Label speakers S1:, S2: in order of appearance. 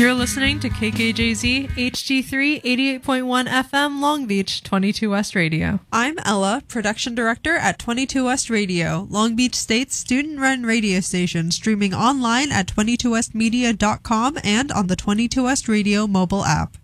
S1: You're listening to KKJZ HD3 88.1 FM Long Beach 22 West Radio.
S2: I'm Ella, production director at 22 West Radio, Long Beach State's student-run radio station, streaming online at 22westmedia.com and on the 22 West Radio mobile app.